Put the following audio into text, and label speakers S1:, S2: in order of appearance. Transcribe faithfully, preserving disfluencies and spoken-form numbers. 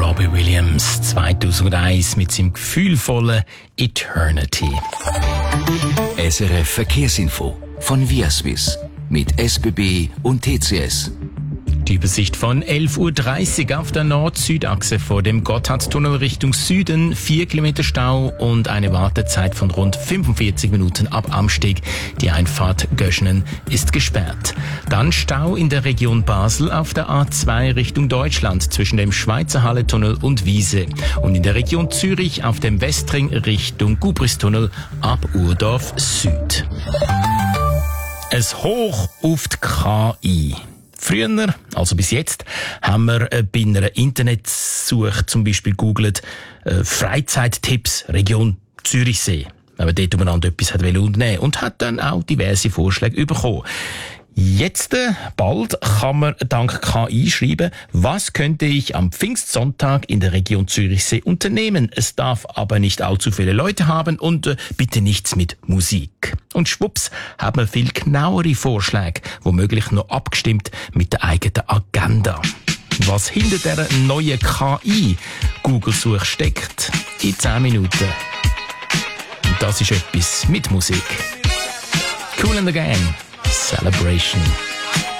S1: Robbie Williams zweitausendeins mit seinem gefühlvollen Eternity.
S2: S R F Verkehrsinfo von Viaswiss mit S B B und T C S.
S1: Die Übersicht von elf Uhr dreißig auf der Nord-Süd-Achse vor dem Gotthardtunnel Richtung Süden. vier Kilometer Stau und eine Wartezeit von rund fünfundvierzig Minuten ab Amsteg. Die Einfahrt Göschenen ist gesperrt. Dann Stau in der Region Basel auf der A zwei Richtung Deutschland zwischen dem Schweizer Halletunnel und Wiese. Und in der Region Zürich auf dem Westring Richtung Gubristunnel ab Urdorf Süd. Es Hoch auf die K I. Früher, also bis jetzt, haben wir äh, bei einer Internetsuche zum Beispiel googelt äh, Freizeittipps Region Zürichsee, wenn man dort umeinander etwas hat unternehmen und hat dann auch diverse Vorschläge bekommen. Jetzt, äh, bald, kann man dank K I schreiben, was könnte ich am Pfingstsonntag in der Region Zürichsee unternehmen. Es darf aber nicht allzu viele Leute haben und äh, bitte nichts mit Musik. Und schwupps hat man viel genauere Vorschläge, womöglich noch abgestimmt mit der eigenen Agenda. Was hinter dieser neuen K I-Google-Suche steckt, in zehn Minuten. Und das ist etwas mit Musik. Kool and the Gang. Celebration.